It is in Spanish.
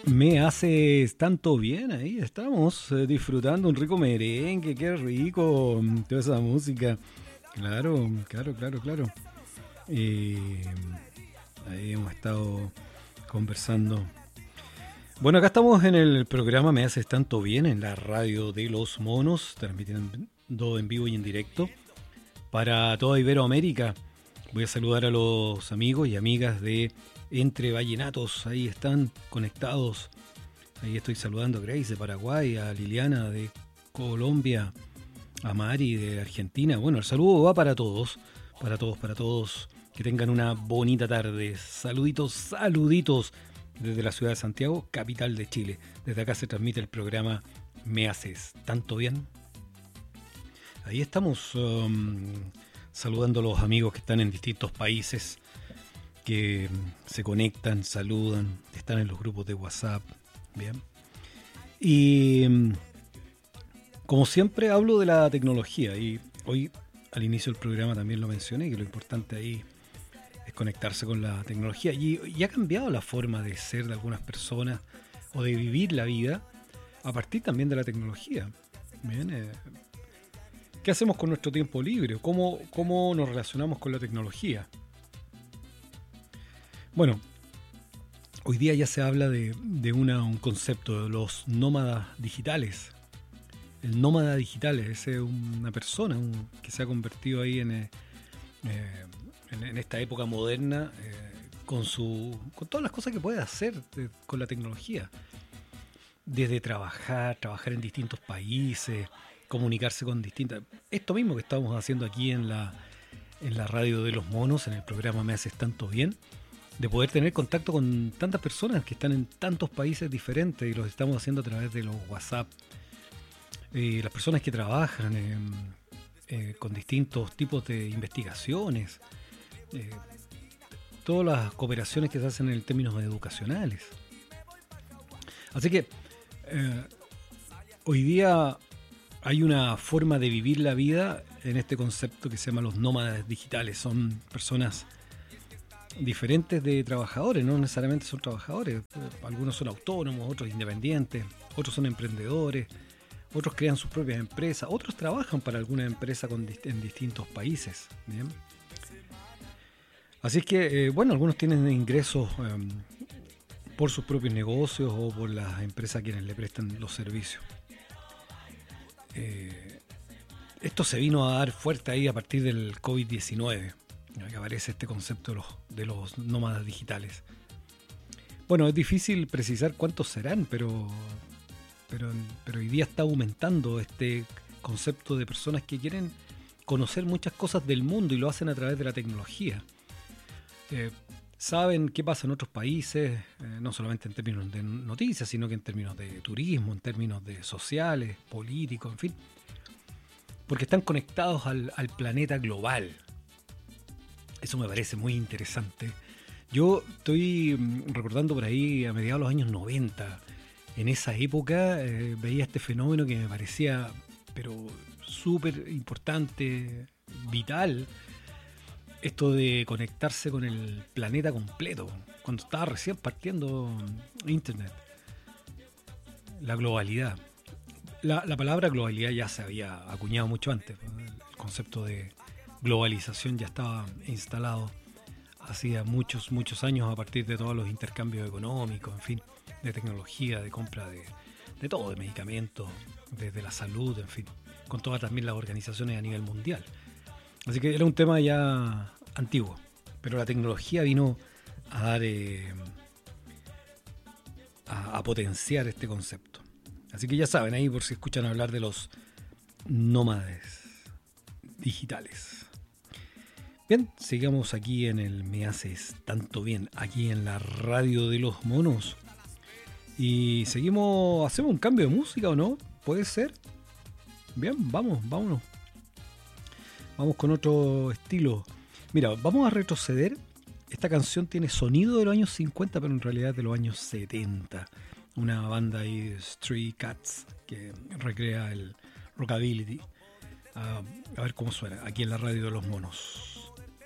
Me haces tanto bien, ahí estamos disfrutando un rico merengue, qué rico, toda esa música. Claro, claro, claro, claro. Eh, Ahí hemos estado conversando. Bueno, acá estamos en el programa Me haces tanto bien, en la radio de los monos, transmitiendo en vivo y en directo para toda Iberoamérica. Voy a saludar a los amigos y amigas de Entre Vallenatos, ahí están conectados. Ahí estoy saludando a Grace de Paraguay, a Liliana de Colombia, a Mari de Argentina. Bueno, el saludo va para todos, para todos, para todos. Que tengan una bonita tarde. Saluditos, saluditos desde la ciudad de Santiago, capital de Chile. Desde acá se transmite el programa Me Haces Tanto Bien. Ahí estamos saludando a los amigos que están en distintos países, que se conectan, saludan, están en los grupos de WhatsApp. Bien. Y como siempre hablo de la tecnología y hoy al inicio del programa también lo mencioné, que lo importante ahí es conectarse con la tecnología y ha cambiado la forma de ser de algunas personas o de vivir la vida a partir también de la tecnología. Bien, ¿qué hacemos con nuestro tiempo libre? ¿Cómo nos relacionamos con la tecnología? Bueno, hoy día ya se habla de un concepto de los nómadas digitales. El nómada digital es una persona que se ha convertido ahí en esta época moderna con todas las cosas que puede hacer con la tecnología. Desde trabajar en distintos países, comunicarse con distintas... Esto mismo que estamos haciendo aquí en la radio de los monos, en el programa Me Haces Tanto Bien, de poder tener contacto con tantas personas que están en tantos países diferentes y los estamos haciendo a través de los WhatsApp. Las personas que trabajan con distintos tipos de investigaciones, todas las cooperaciones que se hacen en términos educacionales. Así que hoy día hay una forma de vivir la vida en este concepto que se llama los nómadas digitales. Son personas diferentes de trabajadores, no necesariamente son trabajadores. Algunos son autónomos, otros independientes, otros son emprendedores, otros crean sus propias empresas, otros trabajan para alguna empresa en distintos países. ¿Bien? Así es que, bueno, algunos tienen ingresos por sus propios negocios o por las empresas a quienes le prestan los servicios. Esto se vino a dar fuerte ahí a partir del COVID-19, que aparece este concepto de los nómadas digitales. Bueno, es difícil precisar cuántos serán, pero hoy día está aumentando este concepto de personas que quieren conocer muchas cosas del mundo y lo hacen a través de la tecnología. Saben qué pasa en otros países, no solamente en términos de noticias, sino que en términos de turismo, en términos de sociales, políticos, en fin. Porque están conectados al planeta global. Eso me parece muy interesante. Yo estoy recordando por ahí a mediados de los años 90. En esa época veía este fenómeno que me parecía pero súper importante, vital. Esto de conectarse con el planeta completo, cuando estaba recién partiendo Internet. La globalidad. La palabra globalidad ya se había acuñado mucho antes. El concepto de globalización ya estaba instalado hacía muchos años a partir de todos los intercambios económicos, en fin, de tecnología, de compra de todo, de medicamentos, desde la salud, en fin, con todas también las organizaciones a nivel mundial. Así que era un tema ya antiguo, pero la tecnología vino a dar a potenciar este concepto. Así que ya saben, ahí por si escuchan hablar de los nómades digitales. Bien, sigamos aquí en el Me Haces Tanto Bien, aquí en la radio de los monos. Y seguimos, ¿hacemos un cambio de música o no? ¿Puede ser? Bien, vámonos. Vamos con otro estilo. Mira, vamos a retroceder. Esta canción tiene sonido de los años 50, pero en realidad de los años 70. Una banda ahí, Stray Cats, que recrea el rockabilly. A ver cómo suena aquí en la radio de los monos.